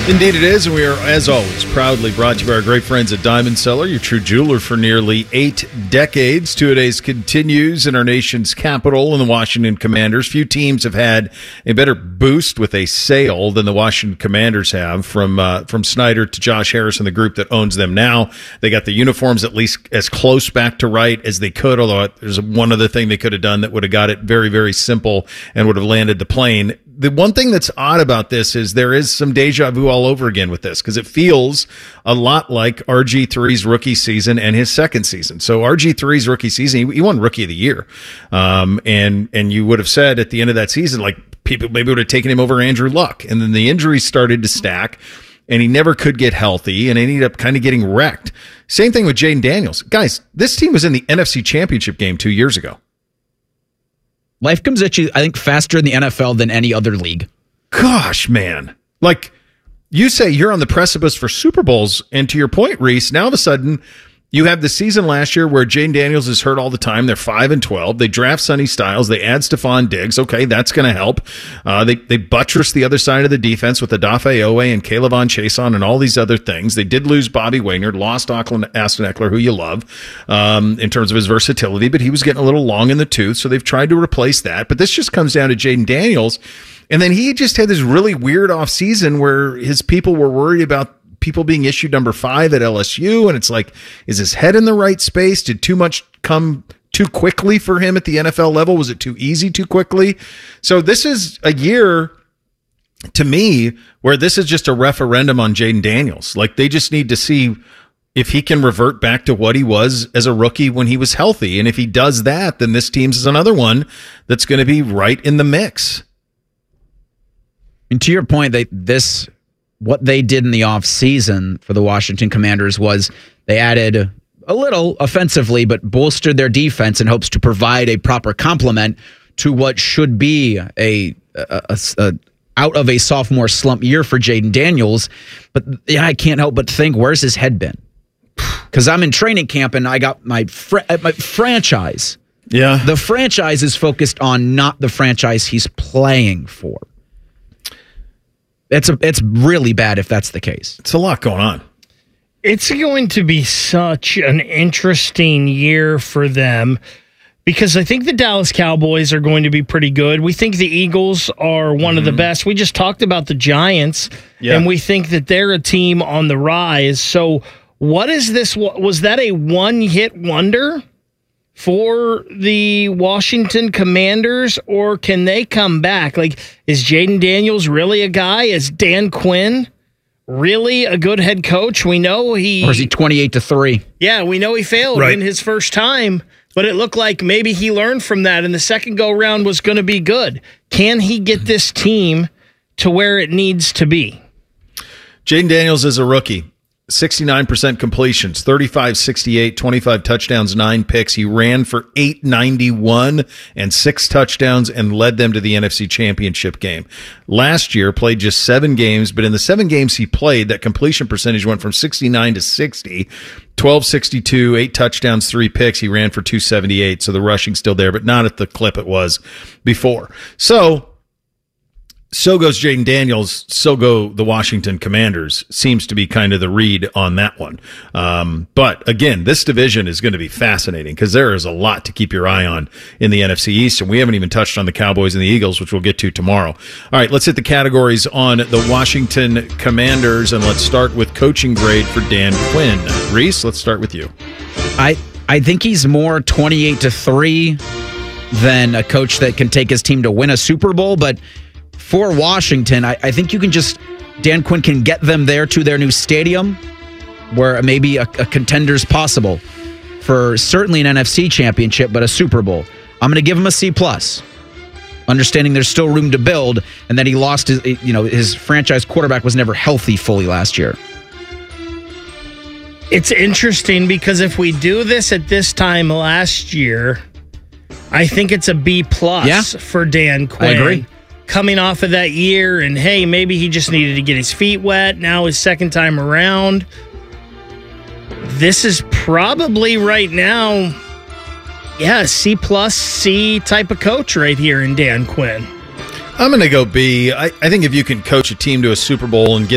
Indeed it is, and we are, as always, proudly brought to you by our great friends at Diamond Cellar, your true jeweler for nearly 8 decades. Two-a-days continues in our nation's capital and the Washington Commanders. Few teams have had a better boost with a sale than the Washington Commanders have, from Snyder to Josh Harris and the group that owns them now. They got the uniforms at least as close back to right as they could, although there's one other thing they could have done that would have got it very, very simple and would have landed the plane. The one thing that's odd about this is there is some deja vu all over again with this, because it feels a lot like RG3's rookie season and his second season. So RG3's rookie season, he won Rookie of the Year. And you would have said at the end of that season, like, people maybe would have taken him over Andrew Luck. And then the injuries started to stack, and he never could get healthy, and ended up kind of getting wrecked. Same thing with Jayden Daniels. Guys, this team was in the NFC Championship game 2 years ago. Life comes at you, I think, faster in the NFL than any other league. Gosh, man. Like, you say you're on the precipice for Super Bowls, and to your point, Reese, now all of a sudden, you have the season last year where Jayden Daniels is hurt all the time. They're 5-12. They draft Sonny Styles. They add Stephon Diggs. Okay, that's going to help. They buttress the other side of the defense with Odafe Owe and Kayvon Chason and all these other things. They did lose Bobby Wagner, lost Aston Eckler, who you love, in terms of his versatility, but he was getting a little long in the tooth, so they've tried to replace that. But this just comes down to Jayden Daniels, and then he just had this really weird offseason where his people were worried about people being issued number 5 at LSU, and it's like, is his head in the right space? Did too much come too quickly for him at the NFL level? Was it too easy too quickly? So this is a year, to me, where this is just a referendum on Jayden Daniels. Like, they just need to see if he can revert back to what he was as a rookie when he was healthy. And if he does that, then this team's is another one that's going to be right in the mix. And to your point, what they did in the offseason for the Washington Commanders was they added a little offensively, but bolstered their defense in hopes to provide a proper complement to what should be a out of a sophomore slump year for Jayden Daniels. But yeah, I can't help but think, where's his head been? Because I'm in training camp and I got my franchise. Yeah. The franchise is focused on not the franchise he's playing for. It's really bad if that's the case. It's a lot going on. It's going to be such an interesting year for them, because I think the Dallas Cowboys are going to be pretty good. We think the Eagles are one of the best. We just talked about the Giants, and we think that they're a team on the rise. So what is this? Was that a one-hit wonder for the Washington Commanders, or can they come back? Like, is Jayden Daniels really a guy? Is Dan Quinn really a good head coach? We know Or is he 28-3? Yeah, we know he failed in his first time, but it looked like maybe he learned from that, and the second go-round was going to be good. Can he get this team to where it needs to be? Jayden Daniels is a rookie. 69% completions, 35-68, 25 touchdowns, 9 picks. He ran for 891 and 6 touchdowns and led them to the NFC Championship game. Last year, played just 7 games, but in the 7 games he played, that completion percentage went from 69 to 60, 12-62, 8 touchdowns, 3 picks. He ran for 278, so the rushing's still there, but not at the clip it was before. So goes Jayden Daniels, so go the Washington Commanders, seems to be kind of the read on that one. But again, this division is going to be fascinating because there is a lot to keep your eye on in the NFC East, and we haven't even touched on the Cowboys and the Eagles, which we'll get to tomorrow. All right, let's hit the categories on the Washington Commanders, and let's start with coaching grade for Dan Quinn. Reese, let's start with you. I think he's more 28-3 than a coach that can take his team to win a Super Bowl, but for Washington, I think Dan Quinn can get them there to their new stadium where maybe a contender's possible for certainly an NFC championship, but a Super Bowl. I'm going to give him a C+, understanding there's still room to build, and that he lost his franchise quarterback was never healthy fully last year. It's interesting because if we do this at this time last year, I think it's a B+ for Dan Quinn. I agree. Coming off of that year, and hey, maybe he just needed to get his feet wet. Now his second time around. This is probably right now, C+, C type of coach right here in Dan Quinn. I'm going to go B. I think if you can coach a team to a Super Bowl and get